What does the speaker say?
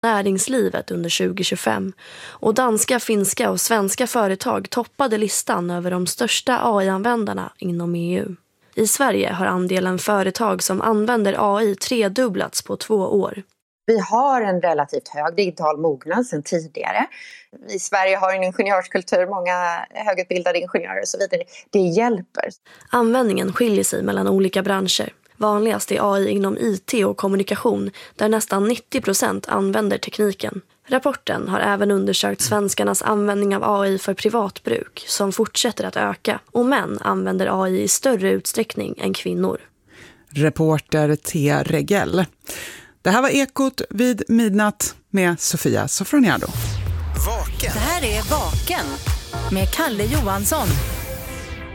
näringslivet under 2025 och danska, finska och svenska företag toppade listan över de största AI-användarna inom EU. I Sverige har andelen företag som använder AI tredubblats på 2 år. Vi har en relativt hög digital mognad sedan tidigare. I Sverige har en ingenjörskultur, många högutbildade ingenjörer och så vidare. Det hjälper. Användningen skiljer sig mellan olika branscher. Vanligast är AI inom IT och kommunikation, där nästan 90% använder tekniken. Rapporten har även undersökt svenskarnas användning av AI för privatbruk, som fortsätter att öka, och män använder AI i större utsträckning än kvinnor. Reporter T. Regell. Det här var Ekot vid midnatt med Sofia Sofroniado. Det här är Vaken med Kalle Johansson.